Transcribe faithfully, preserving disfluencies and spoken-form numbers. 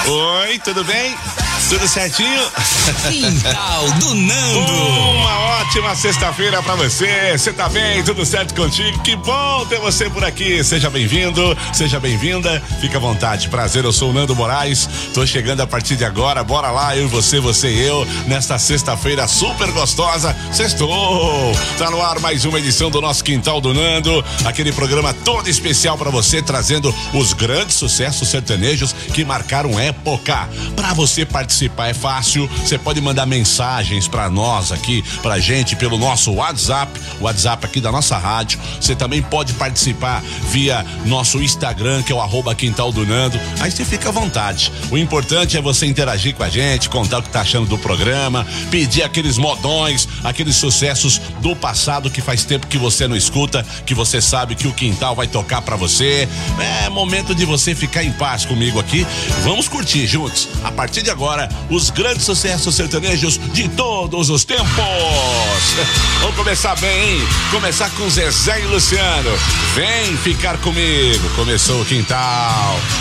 Oi, tudo bem? Tudo certinho? Quintal do Nando. Uma ótima sexta-feira pra você. Você tá bem? Tudo certo contigo? Que bom ter você por aqui. Seja bem-vindo, seja bem-vinda. Fica à vontade. Prazer, eu sou o Nando Moraes. Tô chegando a partir de agora. Bora lá, eu e você, você e eu, nesta sexta-feira super gostosa. Sextou. Tá no ar mais uma edição do nosso Quintal do Nando. Aquele programa todo especial pra você, trazendo os grandes sucessos sertanejos que marcaram época. Pra você participar é fácil, você pode mandar mensagens pra nós aqui, pra gente, pelo nosso WhatsApp, o WhatsApp aqui da nossa rádio. Você também pode participar via nosso Instagram, que é o arroba Quintal do Nando. Aí você fica à vontade. O importante é você interagir com a gente, contar o que tá achando do programa, pedir aqueles modões, aqueles sucessos do passado que faz tempo que você não escuta, que você sabe que o Quintal vai tocar pra você. É momento de você ficar em paz comigo aqui. Vamos curtir juntos, a partir de agora, os grandes sucessos sertanejos de todos os tempos. Vamos começar bem, hein? Começar com Zezé e Luciano. Vem ficar comigo. Começou o Quintal.